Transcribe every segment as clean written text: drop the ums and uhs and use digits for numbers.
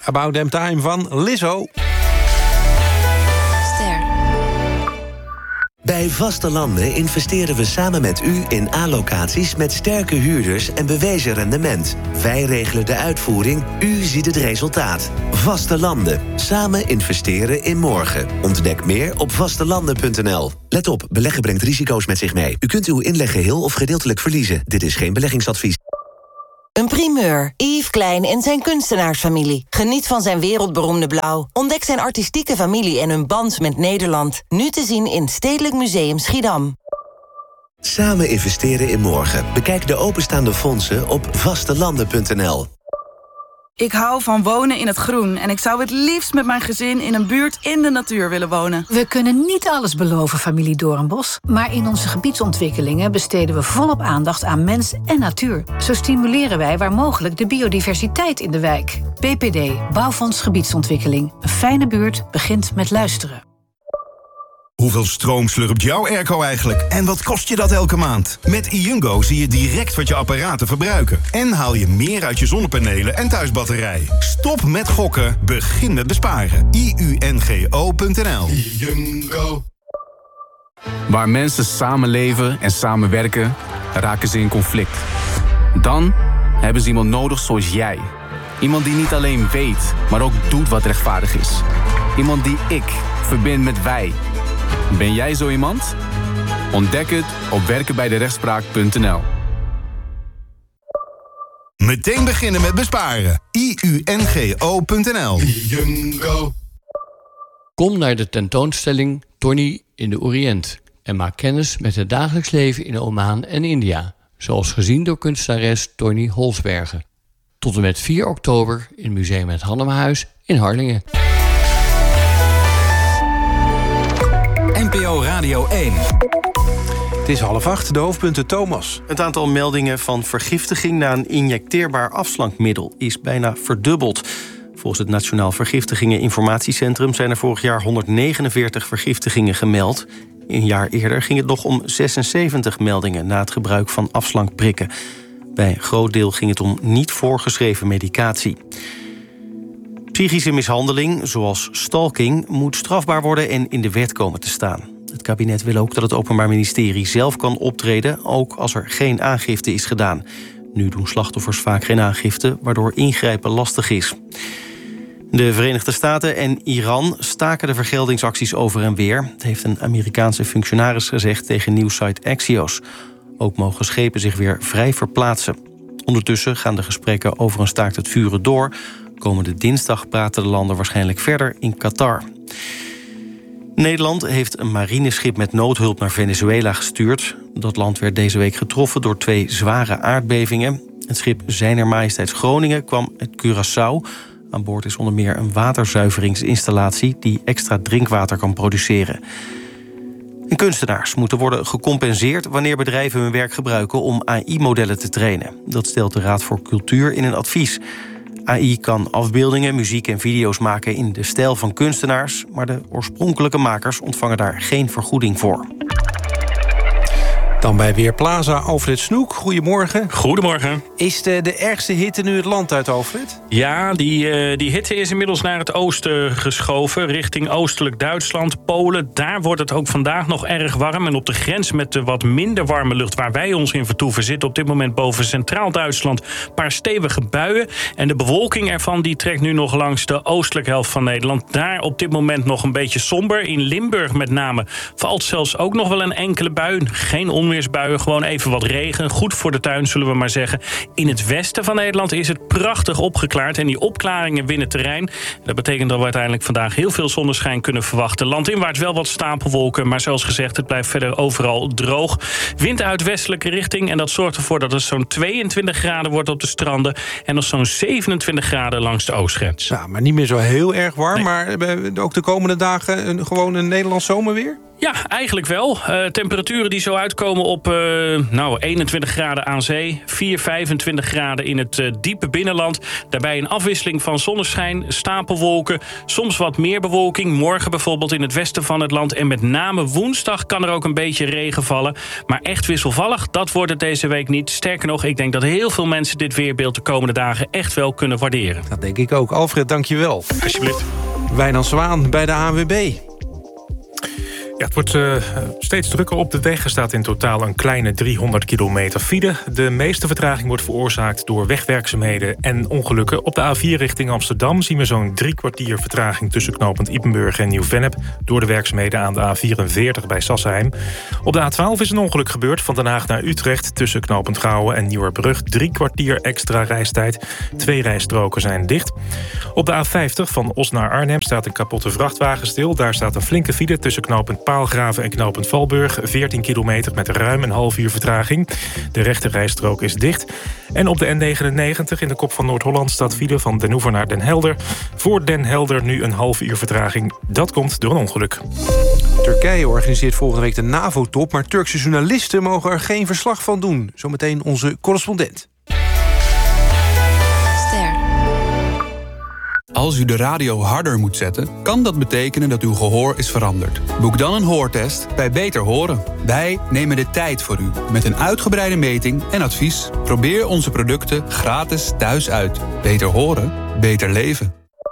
About Damn Time van Lizzo. Bij Vaste Landen investeren we samen met u in A-locaties met sterke huurders en bewezen rendement. Wij regelen de uitvoering, u ziet het resultaat. Vaste Landen. Samen investeren in morgen. Ontdek meer op vastelanden.nl. Let op, beleggen brengt risico's met zich mee. U kunt uw inleg geheel of gedeeltelijk verliezen. Dit is geen beleggingsadvies. Een primeur. Yves Klein en zijn kunstenaarsfamilie. Geniet van zijn wereldberoemde blauw. Ontdek zijn artistieke familie en hun band met Nederland. Nu te zien in Stedelijk Museum Schiedam. Samen investeren in morgen. Bekijk de openstaande fondsen op vastelanden.nl. Ik hou van wonen in het groen en ik zou het liefst met mijn gezin in een buurt in de natuur willen wonen. We kunnen niet alles beloven, familie Doornbos, maar in onze gebiedsontwikkelingen besteden we volop aandacht aan mens en natuur. Zo stimuleren wij waar mogelijk de biodiversiteit in de wijk. BPD, Bouwfonds Gebiedsontwikkeling. Een fijne buurt begint met luisteren. Hoeveel stroom slurpt jouw airco eigenlijk? En wat kost je dat elke maand? Met iUngo zie je direct wat je apparaten verbruiken. En haal je meer uit je zonnepanelen en thuisbatterij. Stop met gokken, begin met besparen. iUNGO.nl. iUngo. Waar mensen samenleven en samenwerken, raken ze in conflict. Dan hebben ze iemand nodig zoals jij. Iemand die niet alleen weet, maar ook doet wat rechtvaardig is. Iemand die ik verbind met wij. Ben jij zo iemand? Ontdek het op werkenbijderechtspraak.nl. Meteen beginnen met besparen. iUNGO.nl. Kom naar de tentoonstelling Tony in de Oriënt en maak kennis met het dagelijks leven in Oman en India, zoals gezien door kunstenares Tony Holsbergen. Tot en met 4 oktober in Museum Het Hannemerhuis in Harlingen. NPO Radio 1. Het is 7:30, de hoofdpunten Thomas. Het aantal meldingen van vergiftiging na een injecteerbaar afslankmiddel is bijna verdubbeld. Volgens het Nationaal Vergiftigingen-Informatiecentrum zijn er vorig jaar 149 vergiftigingen gemeld. Een jaar eerder ging het nog om 76 meldingen na het gebruik van afslankprikken. Bij een groot deel ging het om niet voorgeschreven medicatie. Psychische mishandeling, zoals stalking, moet strafbaar worden en in de wet komen te staan. Het kabinet wil ook dat het Openbaar Ministerie zelf kan optreden, ook als er geen aangifte is gedaan. Nu doen slachtoffers vaak geen aangifte, waardoor ingrijpen lastig is. De Verenigde Staten en Iran staken de vergeldingsacties over en weer. Dat heeft een Amerikaanse functionaris gezegd tegen nieuwssite Axios. Ook mogen schepen zich weer vrij verplaatsen. Ondertussen gaan de gesprekken over een staakt het vuren door. Komende dinsdag praten de landen waarschijnlijk verder in Qatar. Nederland heeft een marineschip met noodhulp naar Venezuela gestuurd. Dat land werd deze week getroffen door 2 zware aardbevingen. Het schip Zijner Majesteits Groningen kwam uit Curaçao. Aan boord is onder meer een waterzuiveringsinstallatie die extra drinkwater kan produceren. En kunstenaars moeten worden gecompenseerd wanneer bedrijven hun werk gebruiken om AI-modellen te trainen. Dat stelt de Raad voor Cultuur in een advies. AI kan afbeeldingen, muziek en video's maken in de stijl van kunstenaars, maar de oorspronkelijke makers ontvangen daar geen vergoeding voor. Dan bij Weerplaza, Alfred Snoek. Goedemorgen. Goedemorgen. Is de ergste hitte nu het land uit, Alfred? Ja, die hitte is inmiddels naar het oosten geschoven, richting oostelijk Duitsland, Polen. Daar wordt het ook vandaag nog erg warm. En op de grens met de wat minder warme lucht waar wij ons in vertoeven, zit op dit moment boven Centraal Duitsland een paar stevige buien. En de bewolking ervan die trekt nu nog langs de oostelijke helft van Nederland. Daar op dit moment nog een beetje somber. In Limburg met name valt zelfs ook nog wel een enkele bui. Geen onweersbuien, gewoon even wat regen. Goed voor de tuin, zullen we maar zeggen. In het westen van Nederland is het prachtig opgeklaard. En die opklaringen winnen terrein. Dat betekent dat we uiteindelijk vandaag heel veel zonneschijn kunnen verwachten. Landinwaarts wel wat stapelwolken, maar zoals gezegd, het blijft verder overal droog. Wind uit westelijke richting en dat zorgt ervoor dat het zo'n 22 graden wordt op de stranden. En nog zo'n 27 graden langs de oostgrens. Ja, maar niet meer zo heel erg warm. Nee. Maar ook de komende dagen gewoon een Nederlands zomerweer? Ja, eigenlijk wel. Temperaturen die zo uitkomen op 21 graden aan zee, 25 graden in het diepe binnenland. Daarbij een afwisseling van zonneschijn, stapelwolken, soms wat meer bewolking. Morgen bijvoorbeeld in het westen van het land. En met name woensdag kan er ook een beetje regen vallen. Maar echt wisselvallig, dat wordt het deze week niet. Sterker nog, ik denk dat heel veel mensen dit weerbeeld de komende dagen echt wel kunnen waarderen. Dat denk ik ook. Alfred, dank je wel. Alsjeblieft. Wijnand Zwaan bij de ANWB. Ja, het wordt steeds drukker op de weg. Er staat in totaal een kleine 300 kilometer file. De meeste vertraging wordt veroorzaakt door wegwerkzaamheden en ongelukken. Op de A4 richting Amsterdam zien we zo'n 3 kwartier vertraging tussen knooppunt Ypenburg en Nieuw-Vennep door de werkzaamheden aan de A44 bij Sassheim. Op de A12 is een ongeluk gebeurd van Den Haag naar Utrecht tussen knooppunt Gouwen en Nieuwerbrug. 3 kwartier extra reistijd. 2 rijstroken zijn dicht. Op de A50 van Os naar Arnhem staat een kapotte vrachtwagen stil. Daar staat een flinke file tussen knooppunt Paalgraven en knooppunt Valburg. 14 kilometer met ruim een half uur vertraging. De rechte rijstrook is dicht. En op de N99 in de kop van Noord-Holland staat file van Den Oever naar Den Helder. Voor Den Helder nu een half uur vertraging. Dat komt door een ongeluk. Turkije organiseert volgende week de NAVO-top... maar Turkse journalisten mogen er geen verslag van doen. Zometeen onze correspondent. Als u de radio harder moet zetten, kan dat betekenen dat uw gehoor is veranderd. Boek dan een hoortest bij Beter Horen. Wij nemen de tijd voor u met een uitgebreide meting en advies. Probeer onze producten gratis thuis uit. Beter horen, beter leven.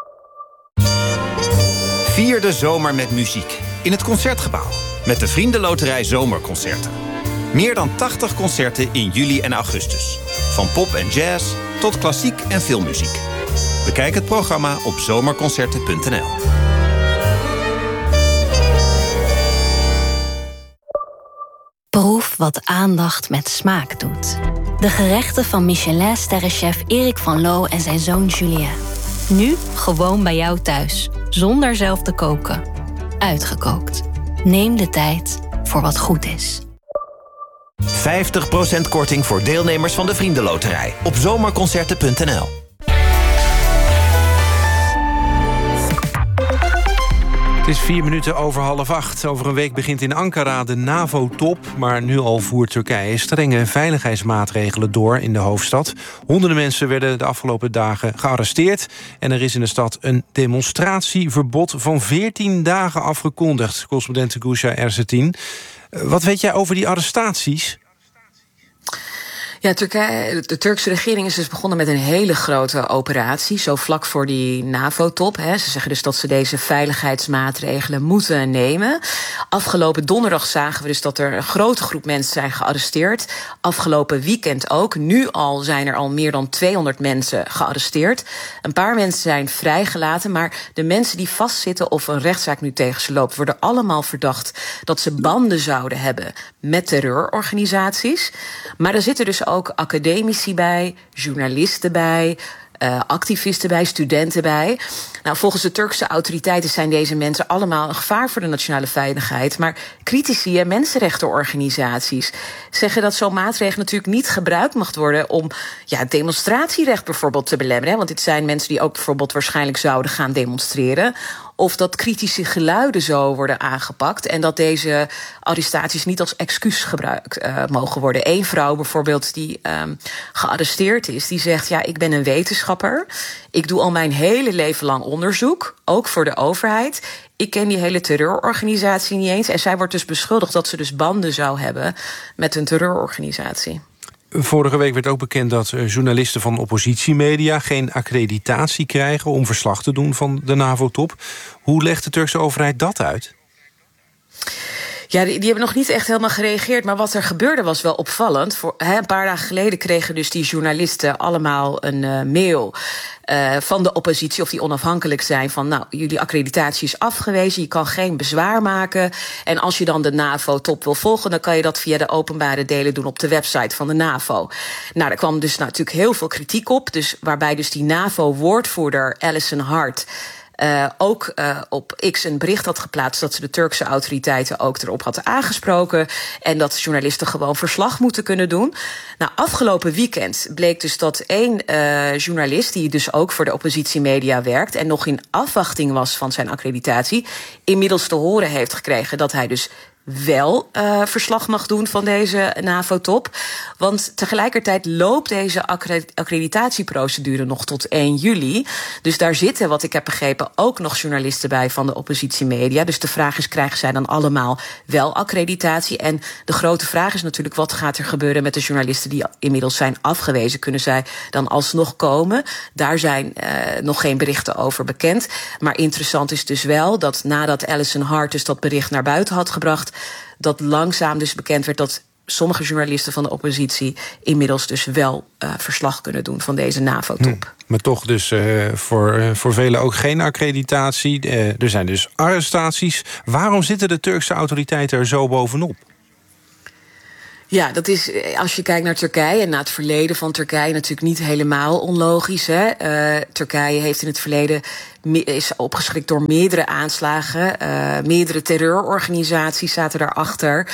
Vier de zomer met muziek in het Concertgebouw met de Vriendenloterij Zomerconcerten. Meer dan 80 concerten in juli en augustus. Van pop en jazz tot klassiek en filmmuziek. Bekijk het programma op zomerconcerten.nl. Proef wat aandacht met smaak doet. De gerechten van Michelin-sterrenchef Erik van Loo en zijn zoon Julien. Nu gewoon bij jou thuis, zonder zelf te koken. Uitgekookt. Neem de tijd voor wat goed is. 50% korting voor deelnemers van de Vriendenloterij op zomerconcerten.nl. Het is 4 minuten over 7:30. Over een week begint in Ankara de NAVO-top. Maar nu al voert Turkije strenge veiligheidsmaatregelen door in de hoofdstad. Honderden mensen werden de afgelopen dagen gearresteerd. En er is in de stad een demonstratieverbod van 14 dagen afgekondigd. Correspondent Gusha Ersetin. Wat weet jij over die arrestaties? Ja, de Turkse regering is dus begonnen met een hele grote operatie, zo vlak voor die NAVO-top. Ze zeggen dus dat ze deze veiligheidsmaatregelen moeten nemen. Afgelopen donderdag zagen we dus dat er een grote groep mensen zijn gearresteerd. Afgelopen weekend ook. Nu al zijn er al meer dan 200 mensen gearresteerd. Een paar mensen zijn vrijgelaten, maar de mensen die vastzitten of een rechtszaak nu tegen ze loopt, worden allemaal verdacht dat ze banden zouden hebben met terreurorganisaties. Maar er zitten dus ook academici bij, journalisten bij, activisten bij, studenten bij. Nou, volgens de Turkse autoriteiten zijn deze mensen allemaal een gevaar voor de nationale veiligheid. Maar critici en mensenrechtenorganisaties zeggen dat zo'n maatregel natuurlijk niet gebruikt mag worden om het demonstratierecht bijvoorbeeld te belemmeren. Want dit zijn mensen die ook bijvoorbeeld waarschijnlijk zouden gaan demonstreren. Of dat kritische geluiden zo worden aangepakt en dat deze arrestaties niet als excuus gebruikt mogen worden. Eén vrouw bijvoorbeeld die gearresteerd is, die zegt: ja, ik ben een wetenschapper. Ik doe al mijn hele leven lang onderzoek, ook voor de overheid. Ik ken die hele terreurorganisatie niet eens. En zij wordt dus beschuldigd dat ze dus banden zou hebben met een terreurorganisatie. Vorige week werd ook bekend dat journalisten van oppositiemedia geen accreditatie krijgen om verslag te doen van de NAVO-top. Hoe legt de Turkse overheid dat uit? Ja, die hebben nog niet echt helemaal gereageerd. Maar wat er gebeurde was wel opvallend. Een paar dagen geleden kregen dus die journalisten allemaal een mail van de oppositie, of die onafhankelijk zijn, van nou, jullie accreditatie is afgewezen, je kan geen bezwaar maken. En als je dan de NAVO-top wil volgen, dan kan je dat via de openbare delen doen op de website van de NAVO. Nou, daar kwam dus natuurlijk heel veel kritiek op. Dus waarbij dus die NAVO-woordvoerder Alison Hart ook op X een bericht had geplaatst dat ze de Turkse autoriteiten ook erop hadden aangesproken en dat journalisten gewoon verslag moeten kunnen doen. Nou, afgelopen weekend bleek dus dat één journalist, die dus ook voor de oppositiemedia werkt en nog in afwachting was van zijn accreditatie, inmiddels te horen heeft gekregen dat hij dus wel verslag mag doen van deze NAVO-top. Want tegelijkertijd loopt deze accreditatieprocedure nog tot 1 juli. Dus daar zitten, wat ik heb begrepen, ook nog journalisten bij van de oppositiemedia. Dus de vraag is, krijgen zij dan allemaal wel accreditatie? En de grote vraag is natuurlijk, wat gaat er gebeuren met de journalisten die inmiddels zijn afgewezen? Kunnen zij dan alsnog komen? Daar zijn nog geen berichten over bekend. Maar interessant is dus wel dat nadat Alison Hart dus dat bericht naar buiten had gebracht, dat langzaam dus bekend werd dat sommige journalisten van de oppositie inmiddels dus wel verslag kunnen doen van deze NAVO-top. Maar toch dus voor velen ook geen accreditatie. Er zijn dus arrestaties. Waarom zitten de Turkse autoriteiten er zo bovenop? Ja, dat is, als je kijkt naar Turkije en naar het verleden van Turkije, natuurlijk niet helemaal onlogisch. Hè? Turkije heeft in het verleden is opgeschrikt door meerdere aanslagen. Meerdere terreurorganisaties zaten daarachter.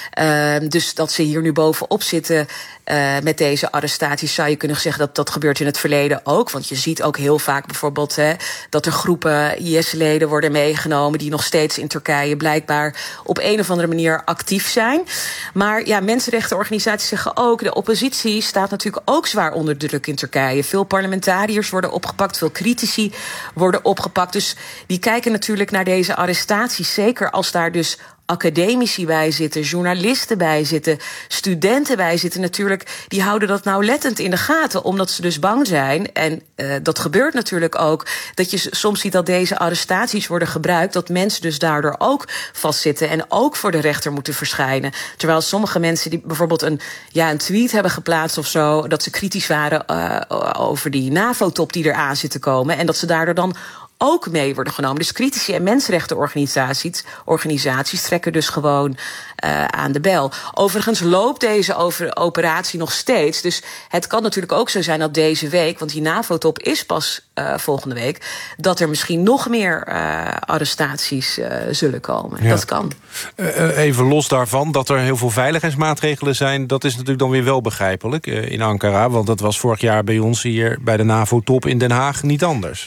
Dus dat ze hier nu bovenop zitten met deze arrestaties, zou je kunnen zeggen dat gebeurt in het verleden ook. Want je ziet ook heel vaak bijvoorbeeld dat er groepen IS-leden worden meegenomen die nog steeds in Turkije blijkbaar op een of andere manier actief zijn. Maar ja, mensenrechtenorganisaties zeggen ook, de oppositie staat natuurlijk ook zwaar onder druk in Turkije. Veel parlementariërs worden opgepakt, veel critici worden opgepakt. Dus die kijken natuurlijk naar deze arrestaties, zeker als daar dus academici bij zitten, journalisten bij zitten, studenten bij zitten natuurlijk, die houden dat nauwlettend in de gaten, omdat ze dus bang zijn. En dat gebeurt natuurlijk ook, dat je soms ziet dat deze arrestaties worden gebruikt, dat mensen dus daardoor ook vastzitten en ook voor de rechter moeten verschijnen. Terwijl sommige mensen die bijvoorbeeld een tweet hebben geplaatst of zo, dat ze kritisch waren over die NAVO-top die eraan zit te komen, en dat ze daardoor dan ook mee worden genomen. Dus critici en mensenrechtenorganisaties trekken dus gewoon aan de bel. Overigens loopt deze operatie nog steeds. Dus het kan natuurlijk ook zo zijn dat deze week, want die NAVO-top is pas volgende week, dat er misschien nog meer arrestaties zullen komen. Ja. Dat kan. Even los daarvan, dat er heel veel veiligheidsmaatregelen zijn, dat is natuurlijk dan weer wel begrijpelijk in Ankara, want dat was vorig jaar bij ons hier bij de NAVO-top in Den Haag niet anders.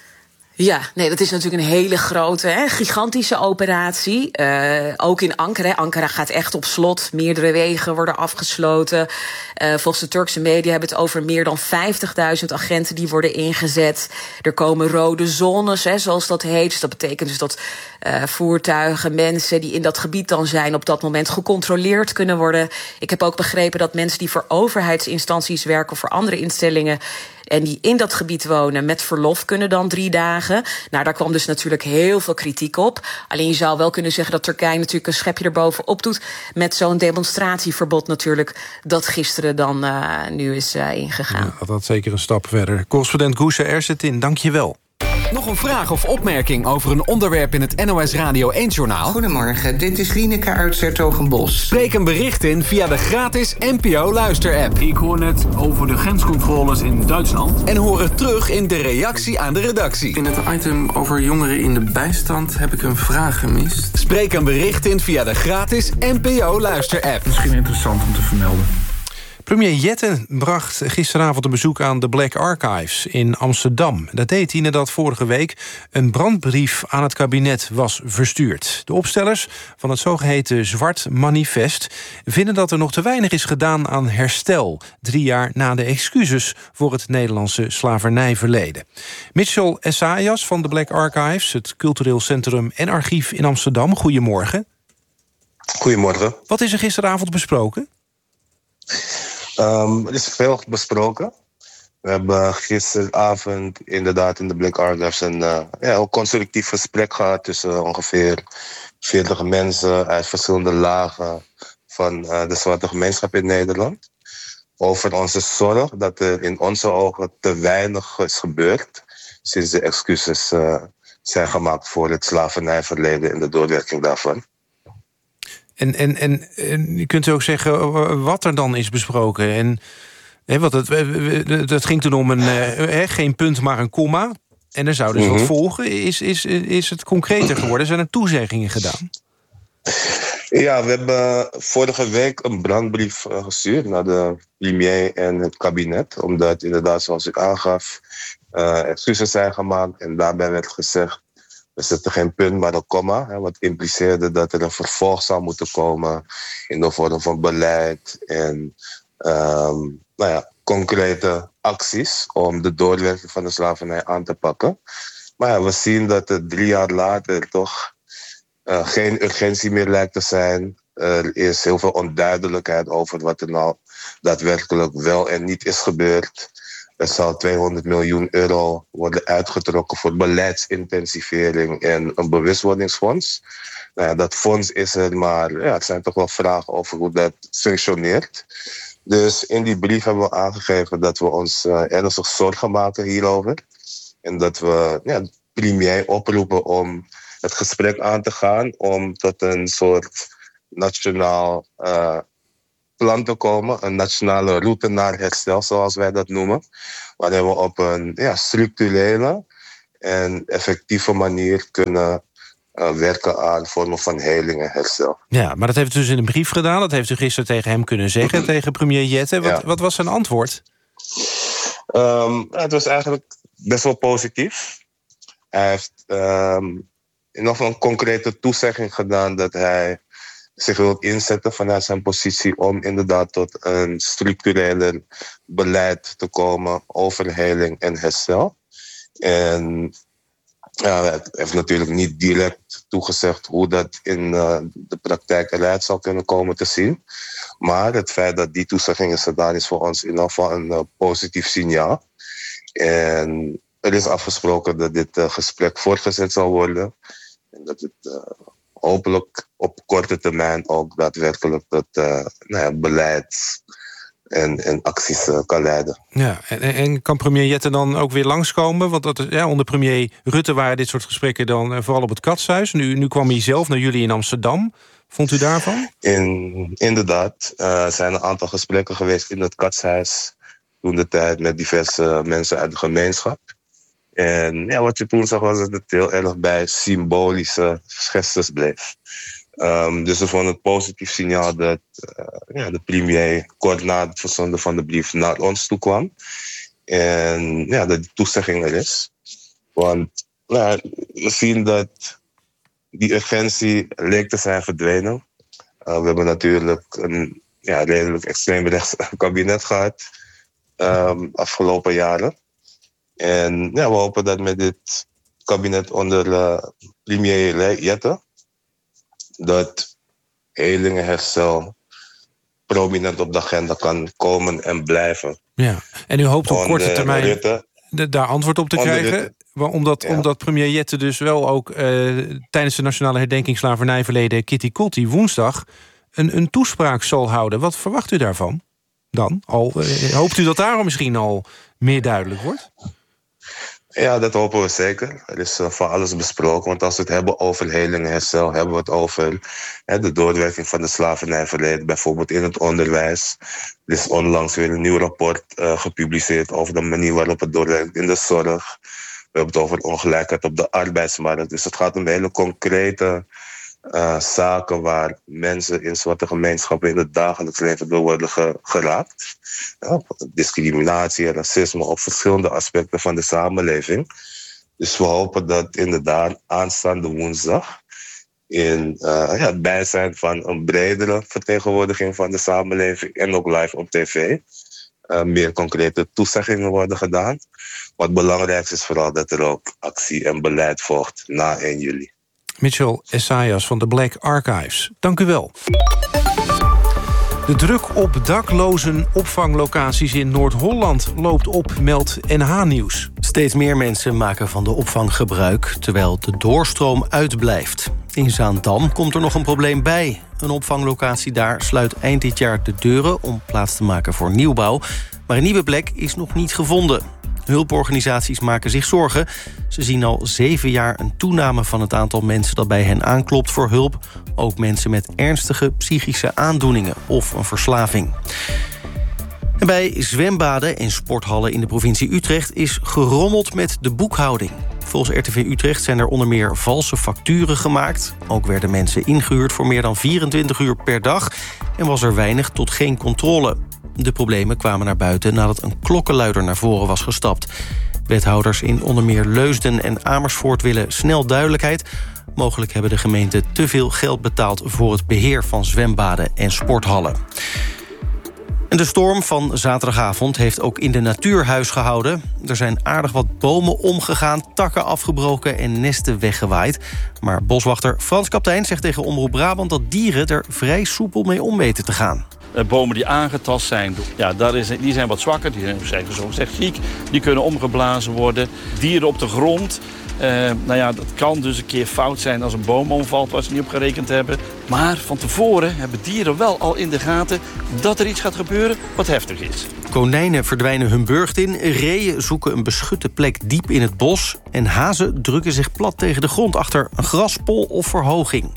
Ja, nee, dat is natuurlijk een hele grote, gigantische operatie. Ook in Ankara. Ankara gaat echt op slot. Meerdere wegen worden afgesloten. Volgens de Turkse media hebben het over meer dan 50.000 agenten die worden ingezet. Er komen rode zones, zoals dat heet. Dus dat betekent dus dat voertuigen, mensen die in dat gebied dan zijn, op dat moment gecontroleerd kunnen worden. Ik heb ook begrepen dat mensen die voor overheidsinstanties werken of voor andere instellingen en die in dat gebied wonen, met verlof kunnen dan 3 dagen. Nou, daar kwam dus natuurlijk heel veel kritiek op. Alleen je zou wel kunnen zeggen dat Turkije natuurlijk een schepje erbovenop doet met zo'n demonstratieverbod natuurlijk, dat gisteren dan nu is ingegaan. Ja, dat zeker een stap verder. Correspondent Gousse Ersetin, dank je wel. Nog een vraag of opmerking over een onderwerp in het NOS Radio 1-journaal? Goedemorgen, dit is Lieneke uit 's-Hertogenbosch. Spreek een bericht in via de gratis NPO Luister-app. Ik hoor net over de grenscontroles in Duitsland. En hoor het terug in de reactie aan de redactie. In het item over jongeren in de bijstand heb ik een vraag gemist. Spreek een bericht in via de gratis NPO Luister-app. Misschien interessant om te vermelden. Premier Jetten bracht gisteravond een bezoek aan de Black Archives in Amsterdam. Dat deed hij nadat vorige week een brandbrief aan het kabinet was verstuurd. De opstellers van het zogeheten Zwart Manifest vinden dat er nog te weinig is gedaan aan herstel, 3 jaar na de excuses voor het Nederlandse slavernijverleden. Mitchell Essayas van de Black Archives, het cultureel centrum en archief in Amsterdam. Goedemorgen. Goedemorgen. Wat is er gisteravond besproken? Er is veel besproken. We hebben gisteravond inderdaad in de Black Archives een constructief gesprek gehad tussen ongeveer 40 mensen uit verschillende lagen van de zwarte gemeenschap in Nederland. Over onze zorg dat er in onze ogen te weinig is gebeurd sinds de excuses zijn gemaakt voor het slavernijverleden en de doorwerking daarvan. En je kunt ook zeggen wat er dan is besproken. En want het ging toen om geen punt, maar een komma. En er zou dus wat volgen. Is het concreter geworden? Zijn er toezeggingen gedaan? Ja, we hebben vorige week een brandbrief gestuurd naar de premier en het kabinet. Omdat inderdaad, zoals ik aangaf, excuses zijn gemaakt. En daarbij werd gezegd, er zit geen punt, maar een komma. Wat impliceerde dat er een vervolg zou moeten komen in de vorm van beleid en concrete acties om de doorwerking van de slavernij aan te pakken. Maar ja, we zien dat het 3 jaar later toch geen urgentie meer lijkt te zijn. Er is heel veel onduidelijkheid over wat er nou daadwerkelijk wel en niet is gebeurd. Er zal €200 miljoen worden uitgetrokken voor beleidsintensivering en een bewustwordingsfonds. Nou ja, dat fonds is er, maar het zijn toch wel vragen over hoe dat functioneert. Dus in die brief hebben we aangegeven dat we ons ernstig zorgen maken hierover. En dat we de premier oproepen om het gesprek aan te gaan om tot een soort nationaal plan te komen. Een nationale route naar herstel, zoals wij dat noemen. Waarin we op een structurele en effectieve manier kunnen werken aan vormen van heling en herstel. Ja, maar dat heeft u dus in een brief gedaan. Dat heeft u gisteren tegen hem kunnen zeggen, tegen premier Jette. Wat was zijn antwoord? Het was eigenlijk best wel positief. Hij heeft nog een concrete toezegging gedaan dat hij zich wil inzetten vanuit zijn positie om inderdaad tot een structureler beleid te komen over heling en herstel. En hij heeft natuurlijk niet direct toegezegd hoe dat in de praktijk eruit zal kunnen komen te zien. Maar het feit dat die toezegging is gedaan is voor ons in ieder geval een positief signaal. En er is afgesproken dat dit gesprek voortgezet zal worden. En dat het hopelijk op korte termijn ook daadwerkelijk tot beleid en acties kan leiden. Ja, en kan premier Jette dan ook weer langskomen? Want onder premier Rutte waren dit soort gesprekken dan vooral op het Katshuis. Nu kwam hij zelf naar jullie in Amsterdam. Vond u daarvan? Inderdaad. Zijn een aantal gesprekken geweest in het Katshuis. Toen de tijd met diverse mensen uit de gemeenschap. En wat je toen zag was dat het heel erg bij symbolische gestes bleef. Dus we vonden het positief signaal dat de premier kort na het verzenden van de brief naar ons toe kwam. En dat die toezegging er is. Want we zien dat die urgentie leek te zijn verdwenen. We hebben natuurlijk een redelijk extreemrechts kabinet gehad afgelopen jaren. En we hopen dat met dit kabinet onder premier Jette dat heling en herstel prominent op de agenda kan komen en blijven. Ja, en u hoopt op korte termijn daar antwoord op te krijgen? Omdat premier Jette dus wel ook tijdens de nationale herdenking slavernijverleden Kitty Kotti woensdag een toespraak zal houden. Wat verwacht u daarvan dan? Hoopt u dat daarom misschien al meer duidelijk wordt? Ja, dat hopen we zeker. Er is van alles besproken. Want als we het hebben over heling en herstel, hebben we het over de doorwerking van de slavernijverleden. Bijvoorbeeld in het onderwijs. Er is onlangs weer een nieuw rapport gepubliceerd over de manier waarop het doorwerkt in de zorg. We hebben het over ongelijkheid op de arbeidsmarkt. Dus het gaat om hele concrete zaken waar mensen in zwarte gemeenschappen in het dagelijks leven door worden geraakt. Discriminatie en racisme op verschillende aspecten van de samenleving. Dus we hopen dat inderdaad aanstaande woensdag in het bijzijn van een bredere vertegenwoordiging van de samenleving en ook live op tv meer concrete toezeggingen worden gedaan. Wat belangrijk is vooral dat er ook actie en beleid volgt na 1 juli. Mitchell Essayas van de Black Archives. Dank u wel. De druk op daklozen opvanglocaties in Noord-Holland loopt op, meldt NH Nieuws. Steeds meer mensen maken van de opvang gebruik, terwijl de doorstroom uitblijft. In Zaandam komt er nog een probleem bij. Een opvanglocatie daar sluit eind dit jaar de deuren om plaats te maken voor nieuwbouw. Maar een nieuwe plek is nog niet gevonden. Hulporganisaties maken zich zorgen. Ze zien al 7 jaar een toename van het aantal mensen dat bij hen aanklopt voor hulp. Ook mensen met ernstige psychische aandoeningen of een verslaving. En bij zwembaden en sporthallen in de provincie Utrecht is gerommeld met de boekhouding. Volgens RTV Utrecht zijn er onder meer valse facturen gemaakt. Ook werden mensen ingehuurd voor meer dan 24 uur per dag en was er weinig tot geen controle. De problemen kwamen naar buiten nadat een klokkenluider naar voren was gestapt. Wethouders in onder meer Leusden en Amersfoort willen snel duidelijkheid. Mogelijk hebben de gemeenten te veel geld betaald voor het beheer van zwembaden en sporthallen. En de storm van zaterdagavond heeft ook in de natuur huis gehouden. Er zijn aardig wat bomen omgegaan, takken afgebroken en nesten weggewaaid. Maar boswachter Frans Kaptein zegt tegen Omroep Brabant dat dieren er vrij soepel mee om weten te gaan. Bomen die aangetast zijn, ja, die zijn wat zwakker, die zijn zo gezegd ziek. Die kunnen omgeblazen worden. Dieren op de grond, dat kan dus een keer fout zijn als een boom omvalt waar ze niet op gerekend hebben. Maar van tevoren hebben dieren wel al in de gaten dat er iets gaat gebeuren wat heftig is. Konijnen verdwijnen hun burcht in, reeën zoeken een beschutte plek diep in het bos en hazen drukken zich plat tegen de grond achter een graspol of verhoging.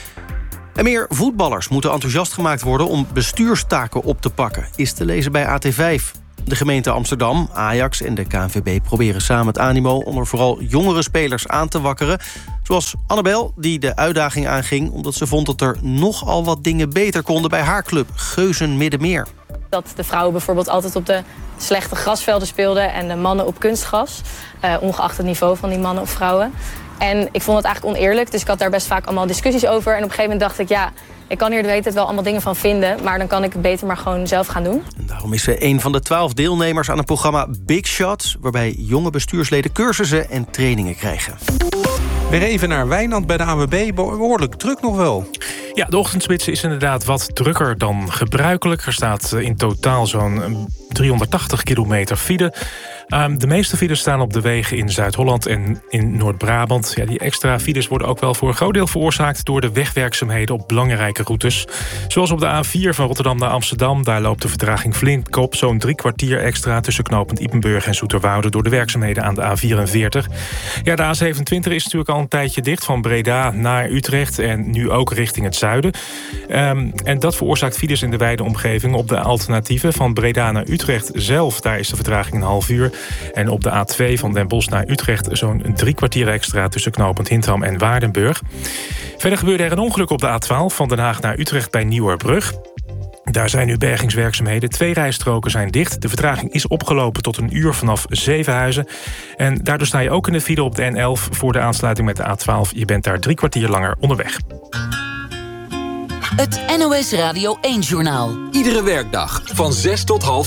En meer voetballers moeten enthousiast gemaakt worden om bestuurstaken op te pakken, is te lezen bij AT5. De gemeente Amsterdam, Ajax en de KNVB proberen samen het animo om er vooral jongere spelers aan te wakkeren. Zoals Annabel, die de uitdaging aanging omdat ze vond dat er nogal wat dingen beter konden bij haar club, Geuzen Middenmeer. Dat de vrouwen bijvoorbeeld altijd op de slechte grasvelden speelden en de mannen op kunstgras, ongeacht het niveau van die mannen of vrouwen. En ik vond het eigenlijk oneerlijk, dus ik had daar best vaak allemaal discussies over. En op een gegeven moment dacht ik, ja, ik kan hier de hele tijd wel allemaal dingen van vinden, maar dan kan ik het beter maar gewoon zelf gaan doen. En daarom is ze een van de 12 deelnemers aan het programma Big Shot, waarbij jonge bestuursleden cursussen en trainingen krijgen. Weer even naar Wijnand bij de ANWB. Behoorlijk druk nog wel. Ja, de ochtendspits is inderdaad wat drukker dan gebruikelijk. Er staat in totaal zo'n 380 kilometer file. De meeste files staan op de wegen in Zuid-Holland en in Noord-Brabant. Ja, die extra files worden ook wel voor een groot deel veroorzaakt door de wegwerkzaamheden op belangrijke routes. Zoals op de A4 van Rotterdam naar Amsterdam. Daar loopt de vertraging flink op. Zo'n 3 kwartier extra tussen knooppunt Ypenburg en Zoeterwoude door de werkzaamheden aan de A44. Ja, de A27 is natuurlijk al een tijdje dicht van Breda naar Utrecht en nu ook richting het zuiden. En dat veroorzaakt files in de wijde omgeving op de alternatieven van Breda naar Utrecht zelf. Daar is de vertraging een half uur. En op de A2 van Den Bosch naar Utrecht zo'n 3 kwartier extra tussen knooppunt Hintram en Waardenburg. Verder gebeurde er een ongeluk op de A12 van Den Haag naar Utrecht bij Nieuwerbrug. Daar zijn nu bergingswerkzaamheden. 2 rijstroken zijn dicht. De vertraging is opgelopen tot een uur vanaf Zevenhuizen. En daardoor sta je ook in de file op de N11 voor de aansluiting met de A12. Je bent daar 3 kwartier langer onderweg. Het NOS Radio 1-journaal. Iedere werkdag van 6 tot half